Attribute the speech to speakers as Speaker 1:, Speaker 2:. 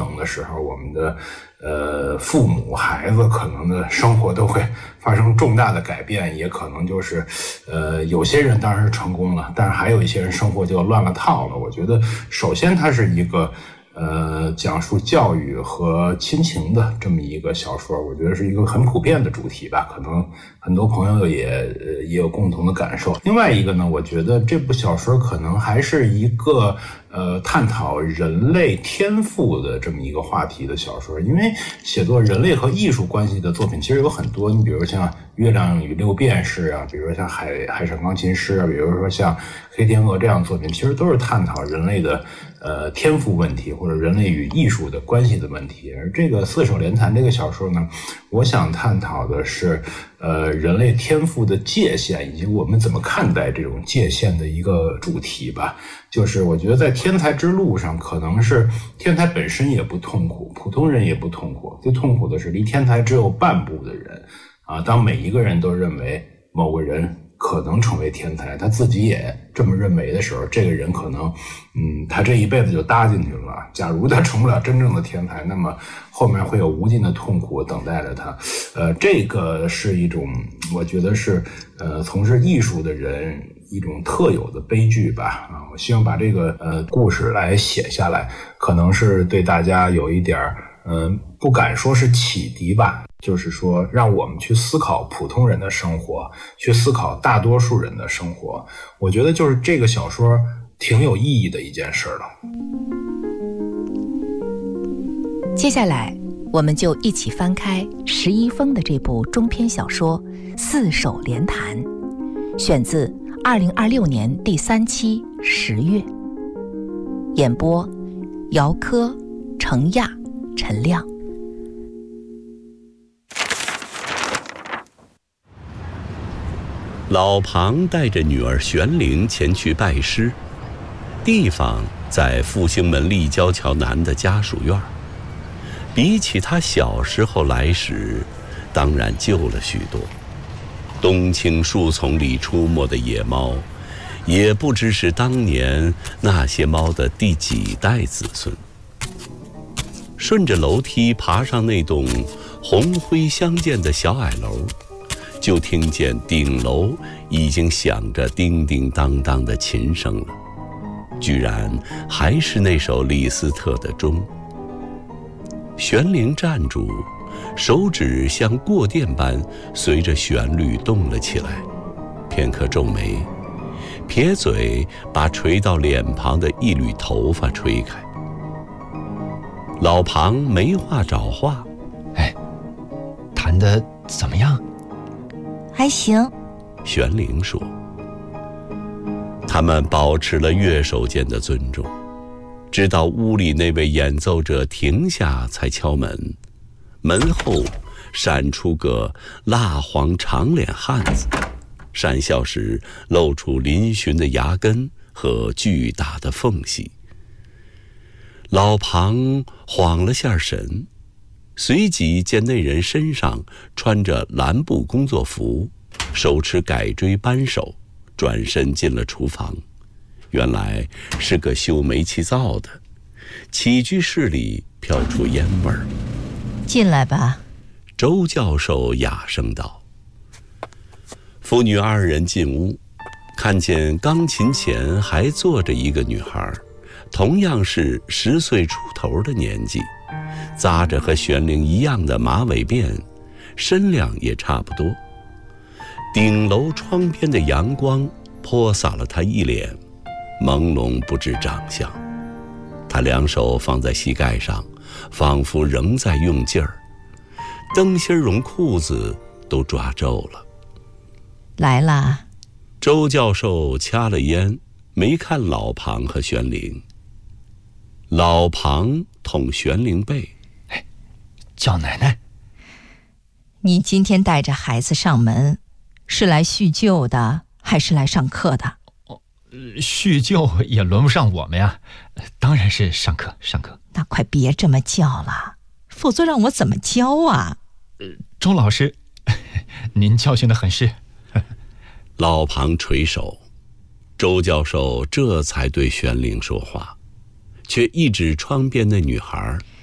Speaker 1: 能的时候，我们的父母孩子可能的生活都会发生重大的改变，也可能就是有些人当然是成功了，但是还有一些人生活就乱了套了。我觉得首先它是一个讲述教育和亲情的这么一个小说，我觉得是一个很普遍的主题吧，可能很多朋友也有共同的感受。另外一个呢，我觉得这部小说可能还是一个探讨人类天赋的这么一个话题的小说，因为写作人类和艺术关系的作品其实有很多，你比如像《月亮与六便士》啊，比如像海上钢琴师啊，比如说像《黑天鹅》这样的作品，其实都是探讨人类的天赋问题或者人类与艺术的关系的问题。而这个四手联弹这个小说呢，我想探讨的是人类天赋的界限以及我们怎么看待这种界限的一个主题吧。就是我觉得在天才之路上，可能是天才本身也不痛苦，普通人也不痛苦，最痛苦的是离天才只有半步的人啊。当每一个人都认为某个人可能成为天才，他自己也这么认为的时候，这个人可能他这一辈子就搭进去了。假如他成不了真正的天才，那么后面会有无尽的痛苦等待着他。这个是一种我觉得是从事艺术的人一种特有的悲剧吧。我希望把这个故事来写下来，可能是对大家有一点不敢说是启迪吧，就是说让我们去思考普通人的生活，去思考大多数人的生活。我觉得就是这个小说挺有意义的一件事了。
Speaker 2: 接下来我们就一起翻开石一峰的这部中篇小说《四手联弹》，选自2026年第3期10月，演播姚科、程亚、陈亮。
Speaker 3: 老庞带着女儿玄灵前去拜师，地方在复兴门立交桥南的家属院。比起他小时候来时，当然旧了许多。冬青树丛里出没的野猫，也不知是当年那些猫的第几代子孙。顺着楼梯爬上那栋红灰相间的小矮楼，就听见顶楼已经响着叮叮当当的琴声了，居然还是那首李斯特的钟。玄灵站住，手指像过电般随着旋律动了起来，片刻皱眉，撇嘴把垂到脸庞的一缕头发吹开。老庞没话找话，
Speaker 4: 弹得怎么样？
Speaker 5: 还行。
Speaker 3: 玄灵说。他们保持了乐手间的尊重，直到屋里那位演奏者停下才敲门，门后闪出个蜡黄长脸汉子，讪笑时露出嶙峋的牙根和巨大的缝隙。老庞晃了下神，随即见那人身上穿着蓝布工作服，手持改锥扳手，转身进了厨房。原来是个修煤气灶的，起居室里飘出烟味儿。
Speaker 5: 进来吧。
Speaker 3: 周教授哑声道。父女二人进屋，看见钢琴前还坐着一个女孩，同样是10岁出头的年纪，扎着和玄灵一样的马尾辫，身量也差不多。顶楼窗边的阳光泼洒了她一脸，朦胧不知长相。她两手放在膝盖上，仿佛仍在用劲儿，灯芯绒裤子都抓皱了。
Speaker 5: 来啦。
Speaker 3: 周教授掐了烟，没看老庞和玄灵。老庞捅玄灵背，
Speaker 4: 叫奶奶。
Speaker 5: 你今天带着孩子上门，是来叙旧的还是来上课的？
Speaker 4: 叙旧也轮不上我们呀，当然是上课。
Speaker 5: 那快别这么叫了，否则让我怎么教啊？
Speaker 4: 周老师，您教训得很是。
Speaker 3: 老庞垂手，周教授这才对玄灵说话，却一指窗边那女孩，